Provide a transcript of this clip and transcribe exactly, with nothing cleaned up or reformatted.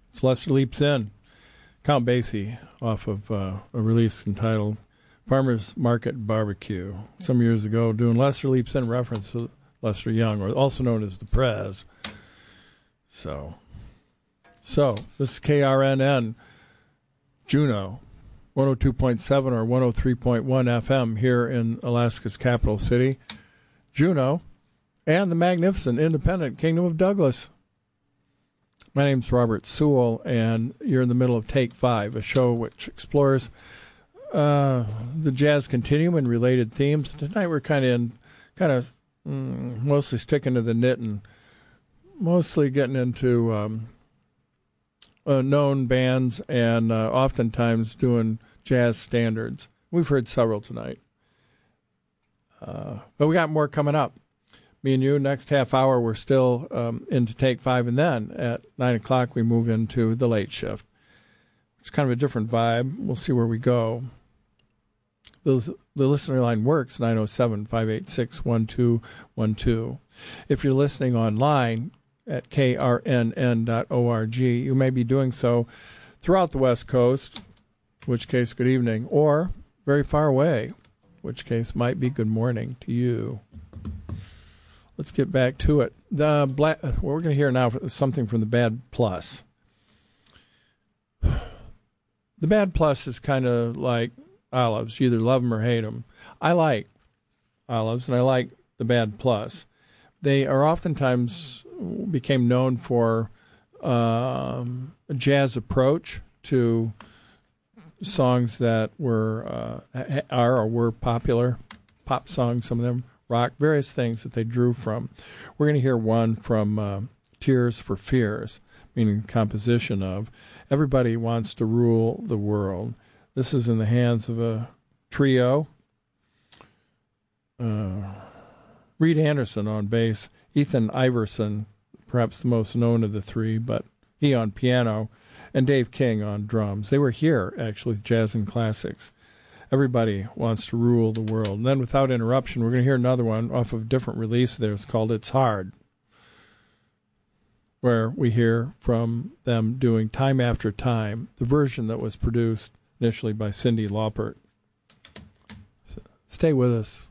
It's Lester Leaps In. Count Basie off of uh, a release entitled Farmers Market Barbecue. Some years ago, doing Lester Leaps In reference to Lester Young, or also known as the Prez. So, so this is K R N N, Juneau, one oh two point seven or one oh three point one F M here in Alaska's capital city, Juneau, and the magnificent independent Kingdom of Douglas. My name's Robert Sewell, and you're in the middle of Take Five, a show which explores uh, the jazz continuum and related themes. Tonight we're kind of in, kind of mm, mostly sticking to the knitting, mostly getting into um, uh, known bands and uh, oftentimes doing jazz standards. We've heard several tonight, uh, but we got more coming up. Me and you, next half hour, we're still um, into Take Five, and then at nine o'clock we move into the late shift. It's kind of a different vibe. We'll see where we go. The, the listener line works, nine oh seven, five eight six, one two one two. If you're listening online at K R N N dot org, you may be doing so throughout the West Coast, in which case, good evening, or very far away, in which case might be good morning to you. Let's get back to it. The black, what we're going to hear now is something from the Bad Plus. The Bad Plus is kind of like Olives. You either love them or hate them. I like Olives, and I like the Bad Plus. They are oftentimes became known for um, a jazz approach to songs that were uh, are or were popular, pop songs, some of them. Rock, various things that they drew from. We're going to hear one from uh, Tears for Fears, meaning composition of Everybody Wants to Rule the World. This is in the hands of a trio. Uh, Reed Anderson on bass, Ethan Iverson, perhaps the most known of the three, but he on piano, and Dave King on drums. They were here, actually, Jazz and Classics. Everybody Wants to Rule the World. And then without interruption, we're going to hear another one off of a different release there. It's called It's Hard, where we hear from them doing Time After Time, the version that was produced initially by Cyndi Lauper. So stay with us.